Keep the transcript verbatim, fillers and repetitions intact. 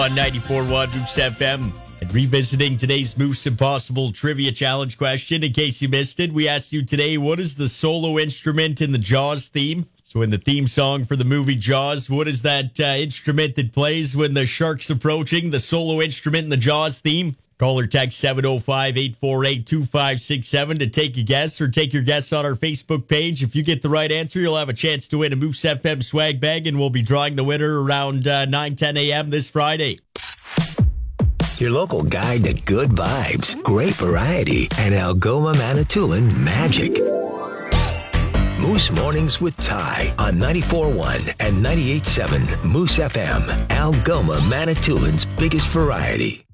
On ninety-four point one Moose F M. And revisiting today's Moose Impossible Trivia Challenge question. In case you missed it, we asked you today, what is the solo instrument in the Jaws theme? So in the theme song for the movie Jaws, what is that uh, instrument that plays when the shark's approaching? The solo instrument in the Jaws theme? Call or text seven oh five, eight four eight, two five six seven to take a guess, or take your guess on our Facebook page. If you get the right answer, you'll have a chance to win a Moose F M swag bag, and we'll be drawing the winner around uh, nine ten a.m. this Friday. Your local guide to good vibes, great variety, and Algoma Manitoulin magic. Moose Mornings with Ty on ninety-four point one and ninety-eight point seven Moose F M, Algoma Manitoulin's biggest variety.